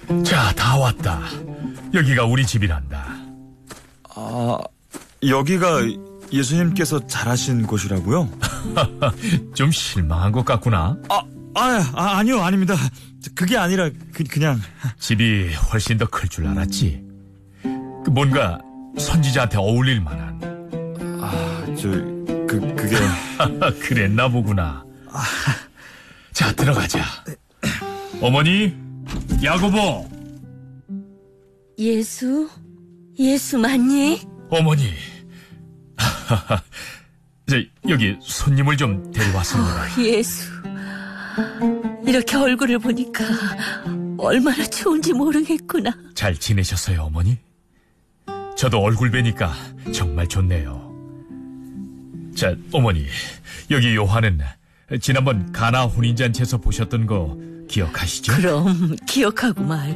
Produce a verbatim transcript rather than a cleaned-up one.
자, 다 왔다. 여기가 우리 집이란다. 아, 여기가 예수님께서 잘하신 곳이라고요? 좀 실망한 것 같구나. 아, 아, 아 아니요, 아닙니다. 그게 아니라 그, 그냥 집이 훨씬 더 클 줄 알았지. 그 뭔가 선지자한테 어울릴 만한. 아, 저 그 그게 그랬나 보구나. 자, 들어가자. 어머니, 야고보. 예수? 예수 맞니? 어머니. 저, 여기 손님을 좀 데려왔습니다. 어, 예수. 이렇게 얼굴을 보니까 얼마나 좋은지 모르겠구나. 잘 지내셨어요, 어머니? 저도 얼굴 뵈니까 정말 좋네요. 자, 어머니, 여기 요한은 지난번 가나 혼인잔치에서 보셨던 거 기억하시죠? 그럼 기억하고 말.